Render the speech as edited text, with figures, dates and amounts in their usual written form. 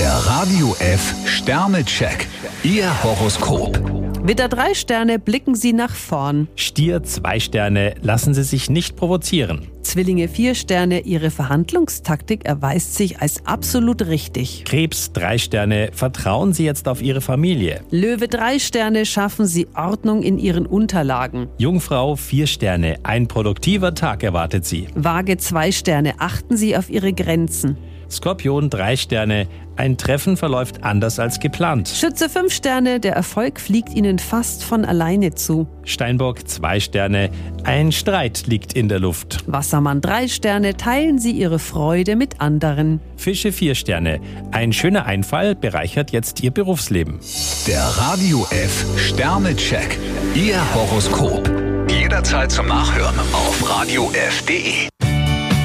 Der Radio F Sternecheck. Ihr Horoskop. Widder 3 Sterne, blicken Sie nach vorn. Stier 2 Sterne, lassen Sie sich nicht provozieren. Zwillinge 4 Sterne, Ihre Verhandlungstaktik erweist sich als absolut richtig. Krebs 3 Sterne, vertrauen Sie jetzt auf Ihre Familie. Löwe 3 Sterne, schaffen Sie Ordnung in Ihren Unterlagen. Jungfrau 4 Sterne, ein produktiver Tag erwartet Sie. Waage 2 Sterne, achten Sie auf Ihre Grenzen. Skorpion 3 Sterne, ein Treffen verläuft anders als geplant. Schütze 5 Sterne, der Erfolg fliegt Ihnen fast von alleine zu. Steinbock 2 Sterne, ein Streit liegt in der Luft. Wassermann 3 Sterne, teilen Sie Ihre Freude mit anderen. Fische 4 Sterne, ein schöner Einfall bereichert jetzt Ihr Berufsleben. Der Radio F Sternecheck. Ihr Horoskop. Jederzeit zum Nachhören auf radiof.de.